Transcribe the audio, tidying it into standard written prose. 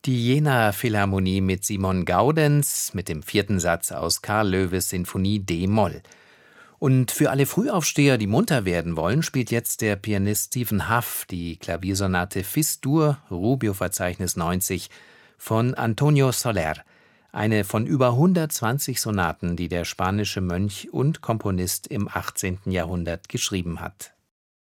Die Jenaer Philharmonie mit Simon Gaudenz mit dem 4. Satz aus Karl Loewes Sinfonie d-Moll. Und für alle Frühaufsteher, die munter werden wollen, spielt jetzt der Pianist Stephen Hough die Klaviersonate Fis-Dur, Rubio-Verzeichnis 90, von Antonio Soler, eine von über 120 Sonaten, die der spanische Mönch und Komponist im 18. Jahrhundert geschrieben hat.